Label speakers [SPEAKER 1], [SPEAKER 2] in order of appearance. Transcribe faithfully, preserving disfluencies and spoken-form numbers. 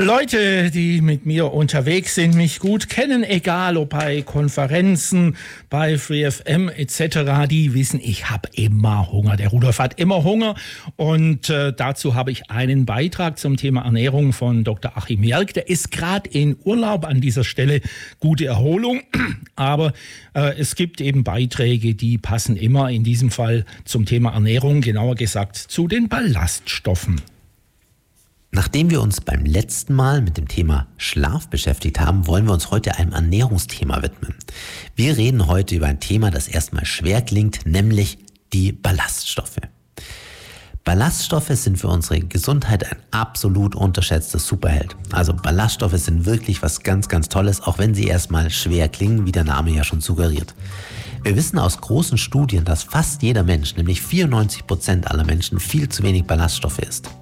[SPEAKER 1] Leute, die mit mir unterwegs sind, mich gut kennen, egal ob bei Konferenzen, bei Free F M et cetera, die wissen, ich habe immer Hunger. Der Rudolf hat immer Hunger und äh, dazu habe ich einen Beitrag zum Thema Ernährung von Doktor Achim Jerk. Der ist gerade in Urlaub, an dieser Stelle gute Erholung, aber äh, es gibt eben Beiträge, die passen immer in diesem Fall zum Thema Ernährung, genauer gesagt zu den Ballaststoffen.
[SPEAKER 2] Nachdem wir uns beim letzten Mal mit dem Thema Schlaf beschäftigt haben, wollen wir uns heute einem Ernährungsthema widmen. Wir reden heute über ein Thema, das erstmal schwer klingt, nämlich die Ballaststoffe. Ballaststoffe sind für unsere Gesundheit ein absolut unterschätzter Superheld. Also Ballaststoffe sind wirklich was ganz, ganz Tolles, auch wenn sie erstmal schwer klingen, wie der Name ja schon suggeriert. Wir wissen aus großen Studien, dass fast jeder Mensch, nämlich vierundneunzig Prozent aller Menschen, viel zu wenig Ballaststoffe isst.